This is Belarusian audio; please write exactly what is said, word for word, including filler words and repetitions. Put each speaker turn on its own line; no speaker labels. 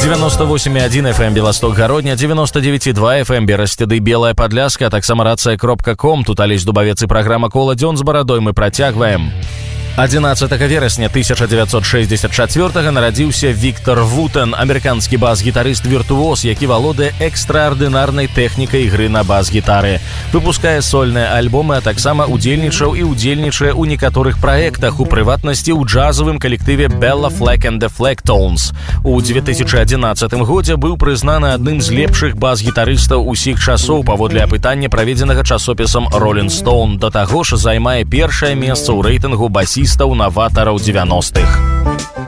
девяносто восемь и один эф эм Белосток Гародня, девяносто девять и два эф эм Берасцеды Белая Подляска, а таксама рация кропка ком. Тут Алесь Дубавец и программа «Кола дзён» з барадой мы працягваем. адзінаццатага верасня тысяча девятьсот шестьдесят четвёртого нарадзіўся Віктор Вутен, амерыканскі бас-гітарыст-віртуоз, які валодае экстраардынарнай тэхнікай ігры на бас-гітары. Выпускае сольныя альбомы, а таксама удзельнічаў і удзельнічае ў некаторых праектах, у прыватнасці ў джазавым калектыве Bella Fleck and the Flecktones. У две тысячи адзінаццатым годзе быў прызнаны адным з лепшых бас-гітарыстаў усіх часоў паводле апытання, праведзенага часопісам Rolling Stone. Да таго ж займае першае месца ў рэйтынгу басістаў-наватараў дзевяностых.